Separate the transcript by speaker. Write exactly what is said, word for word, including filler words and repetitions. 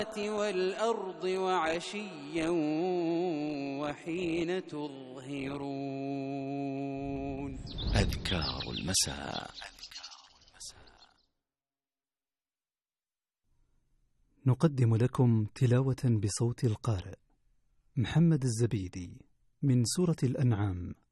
Speaker 1: والأرض وعشيا وحين تظهرون.
Speaker 2: أذكار المساء.
Speaker 3: نقدم لكم تلاوة بصوت القارئ محمد الزبيدي من سورة الأنعام